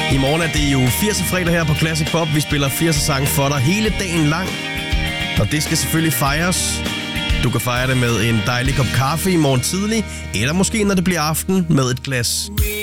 I morgen er det jo 80'er fredag her på Classic Pop. Vi spiller 80'er sang for dig hele dagen lang. Og det skal selvfølgelig fejres. Du kan fejre det med en dejlig kop kaffe i morgen tidlig, eller måske når det bliver aften med et glas